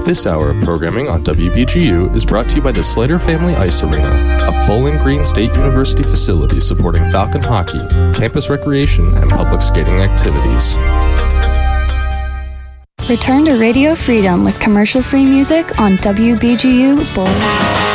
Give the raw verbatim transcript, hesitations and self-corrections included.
This hour of programming on W B G U is brought to you by the Slater Family Ice Arena, a Bowling Green State University facility supporting Falcon hockey, campus recreation, and public skating activities. Return to Radio Freedom with commercial-free music on W B G U Bowling.